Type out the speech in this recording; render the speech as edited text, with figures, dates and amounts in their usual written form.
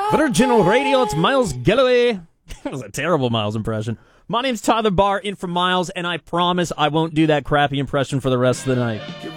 Virgin Radio, it's Miles Galloway. That was a terrible Miles impression. My name's Tyler Barr, in for Miles, and I promise I won't do that crappy impression for the rest of the night.